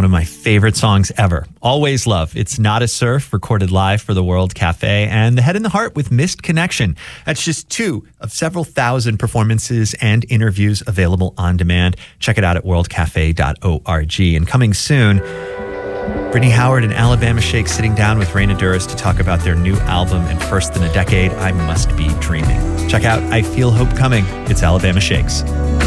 of my favorite songs ever. Always Love. It's Not a Surf, recorded live for the World Cafe, and The Head and the Heart with Missed Connection. That's just 2 of several thousand performances and interviews available on demand. Check it out at worldcafe.org. And coming soon, Brittany Howard and Alabama Shakes sitting down with Raina Douris to talk about their new album and first in a decade, I Must Be Dreaming. Check out I Feel Hope Coming. It's Alabama Shakes.